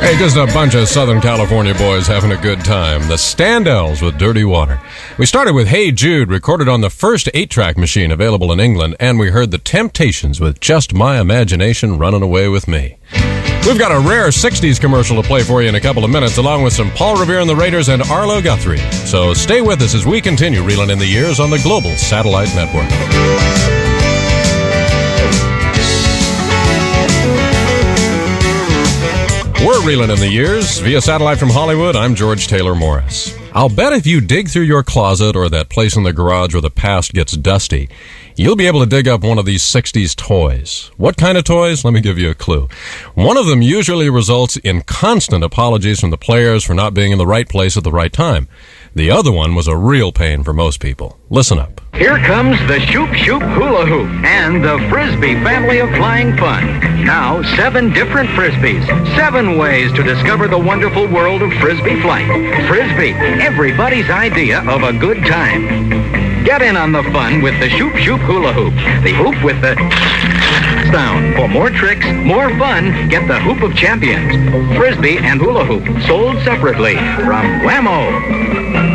Hey, just a bunch of Southern California boys having a good time. The Standells with Dirty Water. We started with Hey Jude, recorded on the first 8-track machine available in England, and we heard The Temptations with Just My Imagination Running Away With Me. We've got a rare 60s commercial to play for you in a couple of minutes, along with some Paul Revere and the Raiders and Arlo Guthrie. So stay with us as we continue reeling in the years on the Global Satellite Network. We're reeling in the years via satellite from Hollywood. I'm George Taylor Morris. I'll bet if you dig through your closet or that place in the garage where the past gets dusty, you'll be able to dig up one of these 60s toys. What kind of toys? Let me give you a clue. One of them usually results in constant apologies from the players for not being in the right place at the right time. The other one was a real pain for most people. Listen up. Here comes the Shoop Shoop Hula Hoop and the Frisbee family of flying fun. Now, 7 different Frisbees. 7 ways to discover the wonderful world of Frisbee flight. Frisbee, everybody's idea of a good time. Get in on the fun with the Shoop Shoop Hula Hoop. The hoop with the sound. For more tricks, more fun, get the Hoop of Champions. Frisbee and Hula Hoop, sold separately from Whammo.